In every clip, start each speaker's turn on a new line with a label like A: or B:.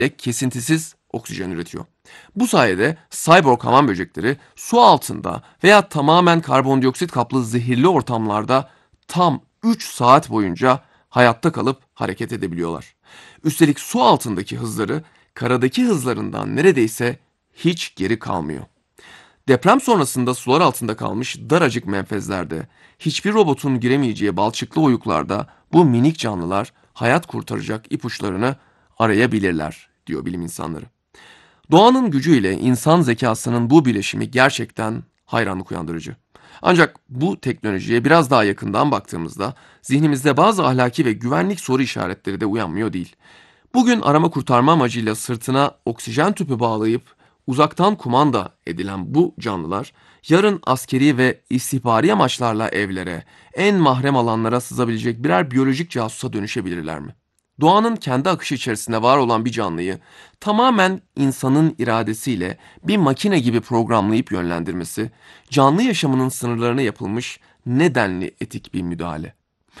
A: kesintisiz oksijen üretiyor. Bu sayede cyborg hamam böcekleri su altında veya tamamen karbondioksit kaplı zehirli ortamlarda tam 3 saat boyunca hayatta kalıp hareket edebiliyorlar. Üstelik su altındaki hızları karadaki hızlarından neredeyse hiç geri kalmıyor. Deprem sonrasında sular altında kalmış daracık menfezlerde, hiçbir robotun giremeyeceği balçıklı oyuklarda bu minik canlılar hayat kurtaracak ipuçlarını arayabilirler, diyor bilim insanları. Doğanın gücüyle insan zekasının bu bileşimi gerçekten hayranlık uyandırıcı. Ancak bu teknolojiye biraz daha yakından baktığımızda zihnimizde bazı ahlaki ve güvenlik soru işaretleri de uyanmıyor değil. Bugün arama kurtarma amacıyla sırtına oksijen tüpü bağlayıp uzaktan kumanda edilen bu canlılar yarın askeri ve istihbari amaçlarla evlere, en mahrem alanlara sızabilecek birer biyolojik casusa dönüşebilirler mi? Doğanın kendi akışı içerisinde var olan bir canlıyı tamamen insanın iradesiyle bir makine gibi programlayıp yönlendirmesi, canlı yaşamının sınırlarına yapılmış nedenli etik bir müdahale.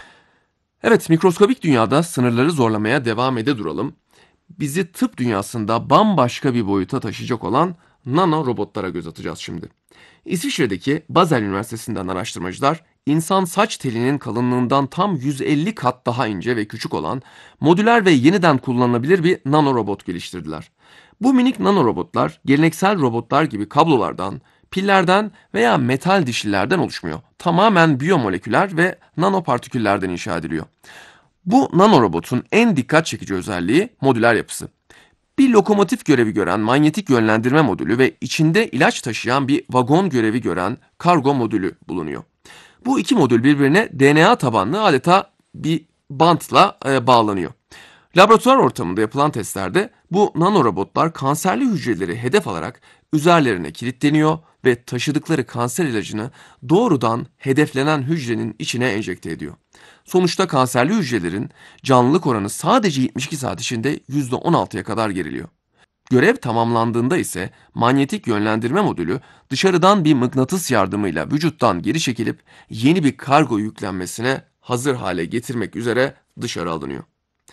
A: Evet, mikroskobik dünyada sınırları zorlamaya devam duralım. Bizi tıp dünyasında bambaşka bir boyuta taşıyacak olan nano robotlara göz atacağız şimdi. İsviçre'deki Basel Üniversitesi'nden araştırmacılar, insan saç telinin kalınlığından tam 150 kat daha ince ve küçük olan modüler ve yeniden kullanılabilir bir nano robot geliştirdiler. Bu minik nano robotlar geleneksel robotlar gibi kablolardan, pillerden veya metal dişlilerden oluşmuyor. Tamamen biyomoleküler ve nanopartiküllerden inşa ediliyor. Bu nanorobotun en dikkat çekici özelliği modüler yapısı. Bir lokomotif görevi gören manyetik yönlendirme modülü ve içinde ilaç taşıyan bir vagon görevi gören kargo modülü bulunuyor. Bu iki modül birbirine DNA tabanlı adeta bir bantla bağlanıyor. Laboratuvar ortamında yapılan testlerde bu nanorobotlar kanserli hücreleri hedef alarak üzerlerine kilitleniyor ve taşıdıkları kanser ilacını doğrudan hedeflenen hücrenin içine enjekte ediyor. Sonuçta kanserli hücrelerin canlılık oranı sadece 72 saat içinde %16'ya kadar geriliyor. Görev tamamlandığında ise manyetik yönlendirme modülü dışarıdan bir mıknatıs yardımıyla vücuttan geri çekilip yeni bir kargo yüklenmesine hazır hale getirmek üzere dışarı alınıyor.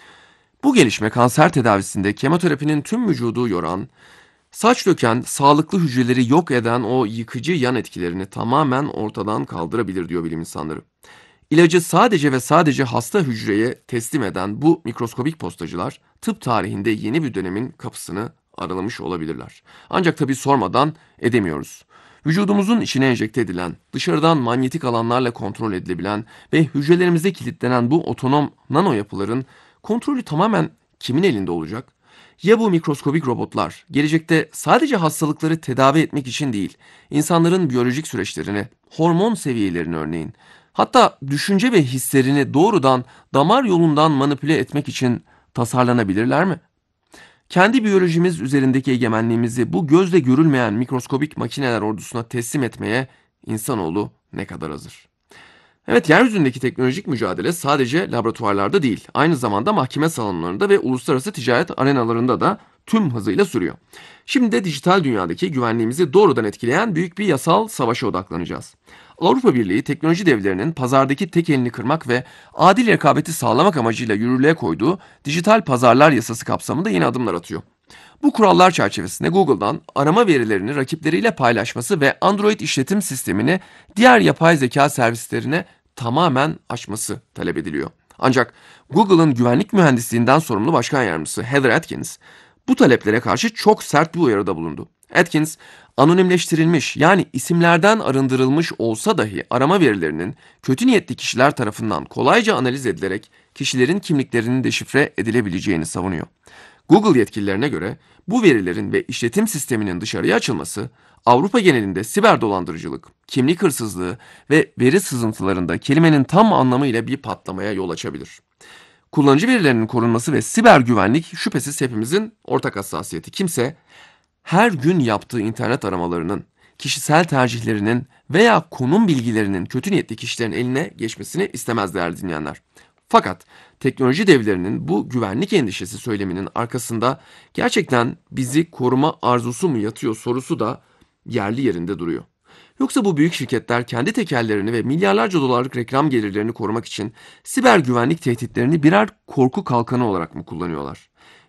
A: Bu gelişme kanser tedavisinde kemoterapinin tüm vücudu yoran, saç döken, sağlıklı hücreleri yok eden o yıkıcı yan etkilerini tamamen ortadan kaldırabilir, diyor bilim insanları. İlacı sadece ve sadece hasta hücreye teslim eden bu mikroskobik postacılar tıp tarihinde yeni bir dönemin kapısını aralamış olabilirler. Ancak tabii sormadan edemiyoruz. Vücudumuzun içine enjekte edilen, dışarıdan manyetik alanlarla kontrol edilebilen ve hücrelerimize kilitlenen bu otonom nano yapıların kontrolü tamamen kimin elinde olacak? Ya bu mikroskobik robotlar gelecekte sadece hastalıkları tedavi etmek için değil, insanların biyolojik süreçlerini, hormon seviyelerini örneğin, hatta düşünce ve hislerini doğrudan damar yolundan manipüle etmek için tasarlanabilirler mi? Kendi biyolojimiz üzerindeki egemenliğimizi bu gözle görülmeyen mikroskobik makineler ordusuna teslim etmeye insanoğlu ne kadar hazır? Evet, yeryüzündeki teknolojik mücadele sadece laboratuvarlarda değil, aynı zamanda mahkeme salonlarında ve uluslararası ticaret arenalarında da tüm hızıyla sürüyor. Şimdi de dijital dünyadaki güvenliğimizi doğrudan etkileyen büyük bir yasal savaşa odaklanacağız. Avrupa Birliği teknoloji devlerinin pazardaki tek elini kırmak ve adil rekabeti sağlamak amacıyla yürürlüğe koyduğu dijital pazarlar yasası kapsamında yeni adımlar atıyor. Bu kurallar çerçevesinde Google'dan arama verilerini rakipleriyle paylaşması ve Android işletim sistemini diğer yapay zeka servislerine tamamen açması talep ediliyor. Ancak Google'ın güvenlik mühendisliğinden sorumlu başkan yardımcısı Heather Atkins bu taleplere karşı çok sert bir uyarıda bulundu. Atkins, anonimleştirilmiş yani isimlerden arındırılmış olsa dahi arama verilerinin kötü niyetli kişiler tarafından kolayca analiz edilerek kişilerin kimliklerinin deşifre edilebileceğini savunuyor. Google yetkililerine göre bu verilerin ve işletim sisteminin dışarıya açılması, Avrupa genelinde siber dolandırıcılık, kimlik hırsızlığı ve veri sızıntılarında kelimenin tam anlamıyla bir patlamaya yol açabilir. Kullanıcı verilerinin korunması ve siber güvenlik şüphesiz hepimizin ortak hassasiyeti. Kimse her gün yaptığı internet aramalarının, kişisel tercihlerinin veya konum bilgilerinin kötü niyetli kişilerin eline geçmesini istemez değerli dinleyenler. Fakat teknoloji devlerinin bu güvenlik endişesi söyleminin arkasında gerçekten bizi koruma arzusu mu yatıyor sorusu da yerli yerinde duruyor. Yoksa bu büyük şirketler kendi tekellerini ve milyarlarca dolarlık reklam gelirlerini korumak için siber güvenlik tehditlerini birer korku kalkanı olarak mı kullanıyorlar?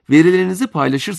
A: Verilerinizi paylaşırsanız